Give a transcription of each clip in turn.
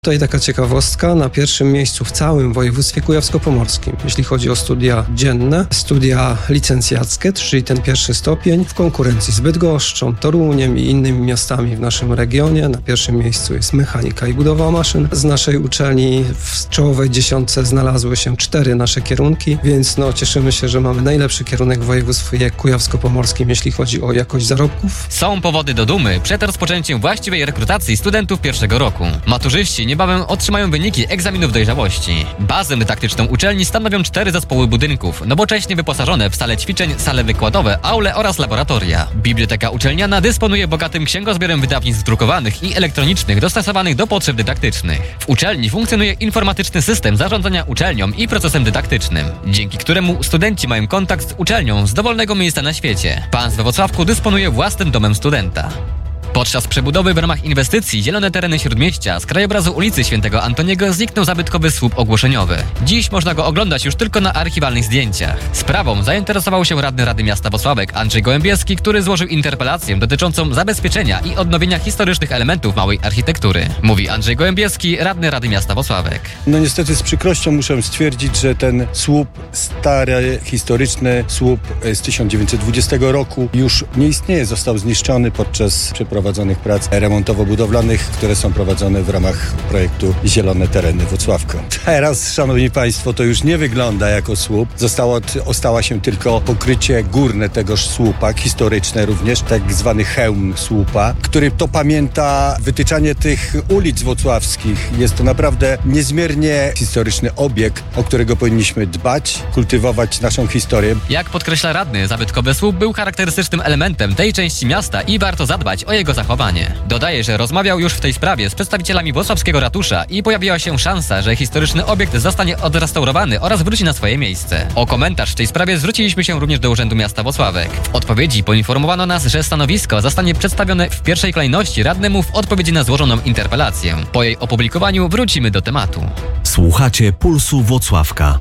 Tutaj taka ciekawostka, na pierwszym miejscu w całym województwie kujawsko-pomorskim, jeśli chodzi o studia dzienne, studia licencjackie, czyli ten pierwszy stopień, w konkurencji z Bydgoszczą, Toruniem i innymi miastami w naszym regionie. Na pierwszym miejscu jest mechanika i budowa maszyn. Z naszej uczelni w czołowej dziesiątce znalazły się 4 nasze kierunki, więc cieszymy się, że mamy najlepszy kierunek w województwie kujawsko-pomorskim, jeśli chodzi o jakość zarobków. Są powody do dumy przed rozpoczęciem właściwej rekrutacji studentów pierwszego roku. Maturzyści niebawem otrzymają wyniki egzaminów dojrzałości. Bazę dydaktyczną uczelni stanowią 4 zespoły budynków, nowocześnie wyposażone w sale ćwiczeń, sale wykładowe, aule oraz laboratoria. Biblioteka uczelniana dysponuje bogatym księgozbiorem wydawnictw drukowanych i elektronicznych dostosowanych do potrzeb dydaktycznych. W uczelni funkcjonuje informatyczny system zarządzania uczelnią i procesem dydaktycznym, dzięki któremu studenci mają kontakt z uczelnią z dowolnego miejsca na świecie. Pan we Włocławku dysponuje własnym domem studenta. Podczas przebudowy w ramach inwestycji Zielone Tereny Śródmieścia z krajobrazu ulicy Świętego Antoniego zniknął zabytkowy słup ogłoszeniowy. Dziś można go oglądać już tylko na archiwalnych zdjęciach. Sprawą zainteresował się radny Rady Miasta Włocławek Andrzej Gołębieski, który złożył interpelację dotyczącą zabezpieczenia i odnowienia historycznych elementów małej architektury. Mówi Andrzej Gołębieski, radny Rady Miasta Włocławek. Niestety z przykrością muszę stwierdzić, że ten słup stary, historyczny słup z 1920 roku już nie istnieje, został zniszczony podczas przeprowadzonych prac remontowo-budowlanych, które są prowadzone w ramach projektu Zielone Tereny Włocławka. Teraz, szanowni państwo, to już nie wygląda jako słup. Ostała się tylko pokrycie górne tegoż słupa, historyczne również, tak zwany hełm słupa, który to pamięta wytyczanie tych ulic włocławskich. Jest to naprawdę niezmiernie historyczny obiekt, o którego powinniśmy dbać, kultywować naszą historię. Jak podkreśla radny, zabytkowy słup był charakterystycznym elementem tej części miasta i warto zadbać o jego zachowanie. Dodaje, że rozmawiał już w tej sprawie z przedstawicielami włocławskiego ratusza i pojawiła się szansa, że historyczny obiekt zostanie odrestaurowany oraz wróci na swoje miejsce. O komentarz w tej sprawie zwróciliśmy się również do Urzędu Miasta Włocławek. W odpowiedzi poinformowano nas, że stanowisko zostanie przedstawione w pierwszej kolejności radnemu w odpowiedzi na złożoną interpelację. Po jej opublikowaniu wrócimy do tematu. Słuchacie Pulsu Włocławka.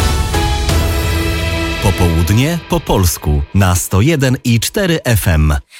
Popołudnie po polsku na 101,4 FM.